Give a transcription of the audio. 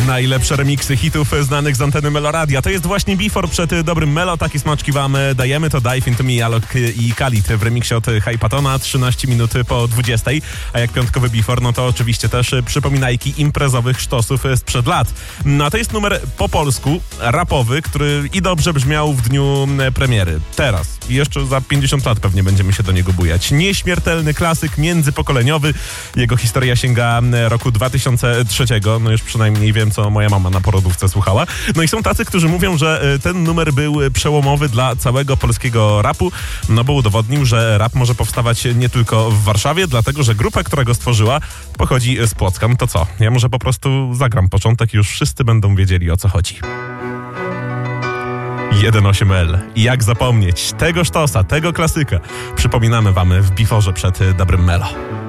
Najlepsze remiksy hitów znanych z anteny Meloradia. To jest właśnie Before przed dobrym Melo. Takie smaczki wam dajemy. To Dive Into Me, Alok i Khalid w remiksie od Hypatona. 13 minut po 20. A jak piątkowy Before, no to oczywiście też przypominajki imprezowych sztosów sprzed lat. No a to jest numer po polsku, rapowy, który i dobrze brzmiał w dniu premiery. Teraz. I jeszcze za 50 lat pewnie będziemy się do niego bujać. Nieśmiertelny klasyk międzypokoleniowy. Jego historia sięga roku 2003. No już przynajmniej wiem, co moja mama na porodówce słuchała. No i są tacy, którzy mówią, że ten numer był przełomowy dla całego polskiego rapu, no bo udowodnił, że rap może powstawać nie tylko w Warszawie, dlatego, że grupa, która go stworzyła, pochodzi z Płocka. No to co? Ja może po prostu zagram początek i już wszyscy będą wiedzieli, o co chodzi. 1.8L. I jak zapomnieć tego sztosa, tego klasyka. Przypominamy wam w Beforze przed dobrym Melo.